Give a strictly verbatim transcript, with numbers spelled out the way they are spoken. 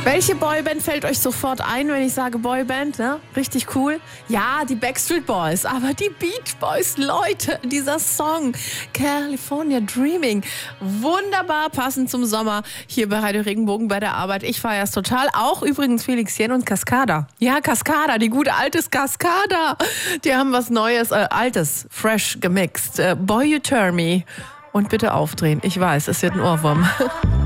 Welche Boyband fällt euch sofort ein, wenn ich sage Boyband? Ne? Richtig cool. Ja, die Backstreet Boys, aber die Beach Boys, Leute, dieser Song California Dreaming, wunderbar passend zum Sommer hier bei Radio Regenbogen bei der Arbeit. Ich feiere es total. Auch übrigens Felix Jähn und Cascada. Ja, Cascada, die gute alte Cascada. Die haben was Neues, äh, Altes, fresh gemixt. Äh, Boy You Turn Me. Und bitte aufdrehen. Ich weiß, es wird ein Ohrwurm.